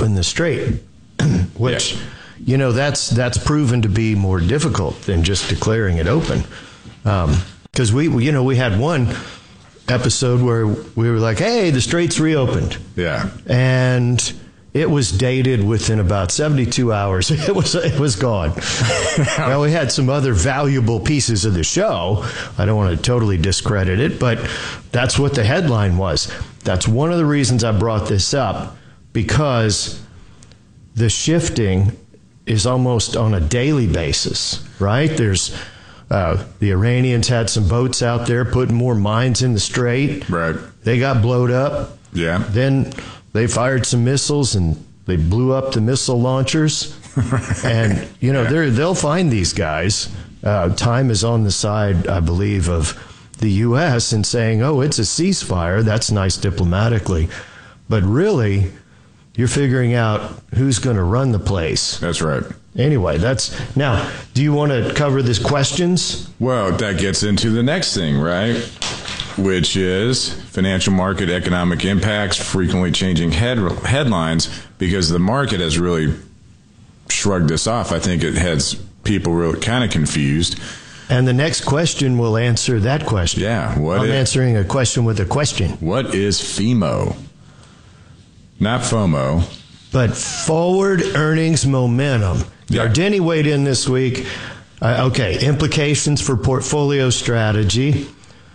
open the strait, which, that's proven to be more difficult than just declaring it open. Because we had one episode where we were like, hey, the strait's reopened. Yeah. And it was dated within about 72 hours. It was gone. Well, we had some other valuable pieces of the show. I don't want to totally discredit it, but that's what the headline was. That's one of the reasons I brought this up, because the shifting is almost on a daily basis, right? There's the Iranians had some boats out there putting more mines in the strait. Right. They got blowed up. Yeah. Then they fired some missiles and they blew up the missile launchers. And, they'll find these guys. Time is on the side, I believe, of the U.S. and saying, oh, it's a ceasefire. That's nice diplomatically. But really, you're figuring out who's going to run the place. That's right. Anyway, now, do you want to cover this questions? Well, that gets into the next thing, right? Which is financial market economic impacts, frequently changing headlines, because the market has really shrugged this off. I think it has people really kind of confused. And the next question will answer that question. Yeah. I'm answering a question with a question. What is FEMO? Not FOMO. But forward earnings momentum. Yeah. Denny weighed in this week. Implications for portfolio strategy.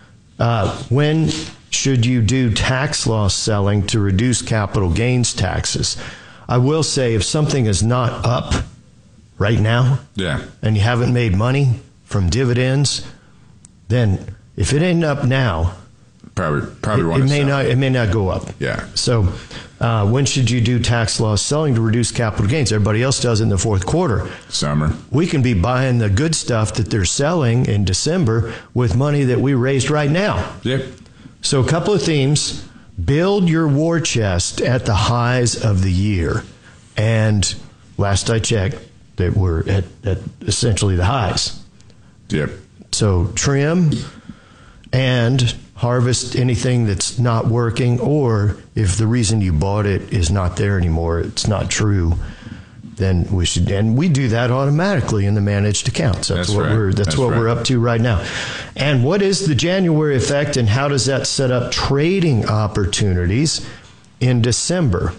When should you do tax loss selling to reduce capital gains taxes? I will say, if something is not up right now, and you haven't made money from dividends, then if it ain't up now, probably it may not go up. Yeah. So when should you do tax loss selling to reduce capital gains? Everybody else does it in the fourth quarter. Summer. We can be buying the good stuff that they're selling in December with money that we raised right now. Yep. So a couple of themes. Build your war chest at the highs of the year. And last I checked, that we're at essentially the highs. Yep. So trim and harvest anything that's not working, or if the reason you bought it is not there anymore, it's not true, then we should, and we do that automatically in the managed accounts. That's what we're up to right now. And what is the January effect, and how does that set up trading opportunities in December?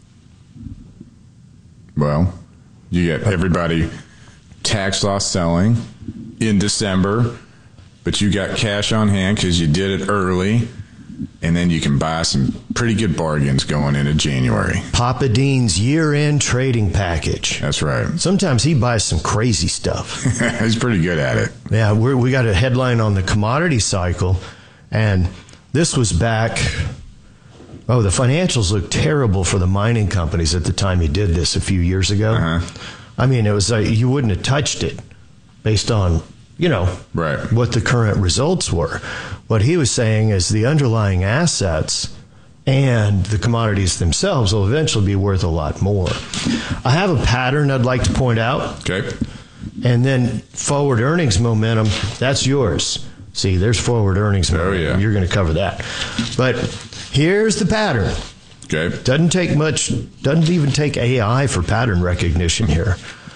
Well, you get everybody tax loss selling in December, but you got cash on hand because you did it early, and then you can buy some pretty good bargains going into January. Papa Dean's year-end trading package. That's right. Sometimes he buys some crazy stuff. He's pretty good at it. Yeah, we got a headline on the commodity cycle, and this was back. Oh, the financials looked terrible for the mining companies at the time he did this a few years ago. Uh-huh. I mean, it was you wouldn't have touched it based on, right, what the current results were. What he was saying is the underlying assets and the commodities themselves will eventually be worth a lot more. I have a pattern I'd like to point out. Okay. And then forward earnings momentum, that's yours. See, there's forward earnings momentum. Oh, yeah. You're going to cover that. But here's the pattern. Okay. Doesn't take much, doesn't even take AI for pattern recognition here.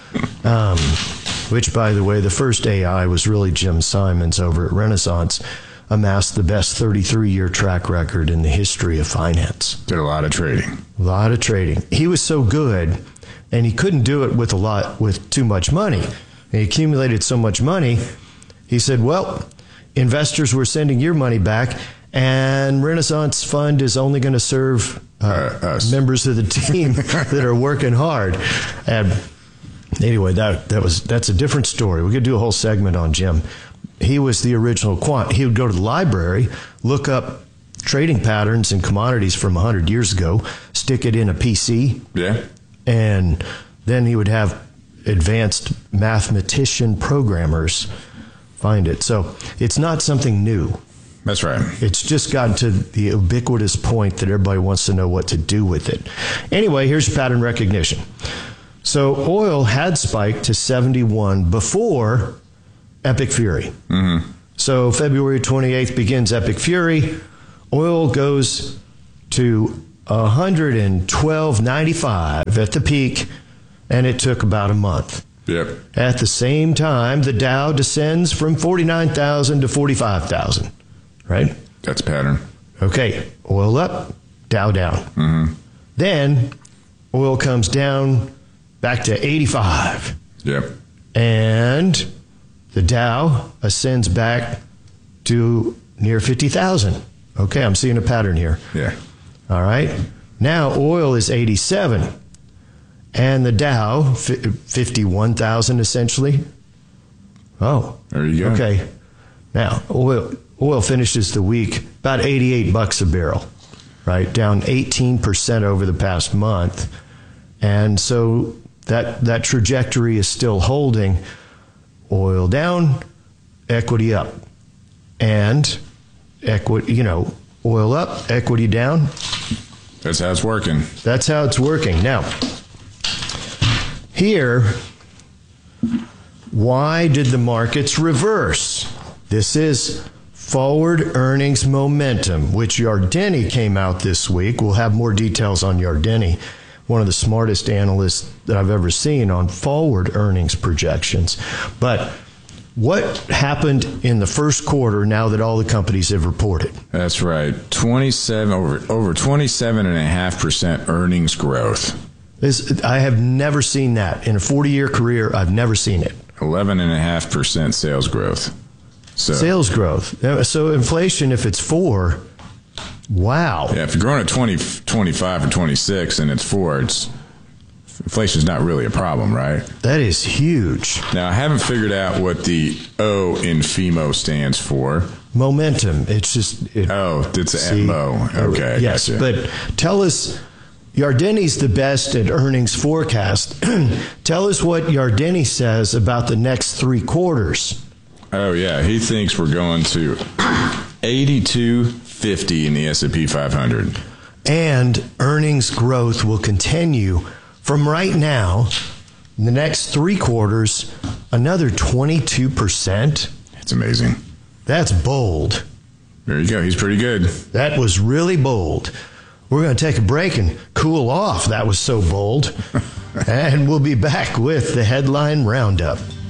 Which, by the way, the first AI was really Jim Simons over at Renaissance, amassed the best 33-year track record in the history of finance. Did a lot of trading. A lot of trading. He was so good, and he couldn't do it with too much money. And he accumulated so much money, he said, well, investors were sending your money back, and Renaissance Fund is only going to serve members of the team that are working hard. And anyway, that's a different story. We could do a whole segment on Jim. He was the original quant. He would go to the library, look up trading patterns and commodities from 100 years ago, stick it in a PC, and then he would have advanced mathematician programmers find it. So it's not something new. That's right. It's just gotten to the ubiquitous point that everybody wants to know what to do with it. Anyway, here's pattern recognition. So oil had spiked to 71 before Epic Fury. Mm-hmm. So February 28th begins Epic Fury. Oil goes to $112.95 at the peak, and it took about a month. Yep. At the same time, the Dow descends from 49,000 to 45,000, right? That's pattern. Okay, oil up, Dow down. Mm-hmm. Then oil comes down back to 85. Yep. And the Dow ascends back to near 50,000. Okay, I'm seeing a pattern here. Yeah. All right. Now oil is 87. And the Dow, 51,000 essentially. Oh. There you go. Okay. Now, oil finishes the week about $88 a barrel, right? Down 18% over the past month. And so that trajectory is still holding. Oil down, equity up. And equity, oil up, equity down. That's how it's working. That's how it's working. Now, here, why did the markets reverse? This is forward earnings momentum, which Yardeni came out this week. We'll have more details on Yardeni, one of the smartest analysts that I've ever seen on forward earnings projections. But what happened in the first quarter now that all the companies have reported? That's right. Over 27.5% earnings growth. I have never seen that. In a 40-year career, I've never seen it. 11.5% sales growth. Sales growth. So inflation, if it's 4, wow. Yeah, if you're growing at 25 or 26 and it's 4, inflation's not really a problem, right? That is huge. Now, I haven't figured out what the O in FEMO stands for. Momentum. It's just... it's MO. Okay, yes, gotcha. But tell us... Yardeni's the best at earnings forecast. Tell us what Yardeni says about the next 3 quarters. Oh, yeah. He thinks we're going to 82.50 in the S&P 500. And earnings growth will continue from right now, in the next 3 quarters, another 22%. It's amazing. That's bold. There you go. He's pretty good. That was really bold. We're going to take a break and cool off. That was so bold. And we'll be back with the Headline Roundup.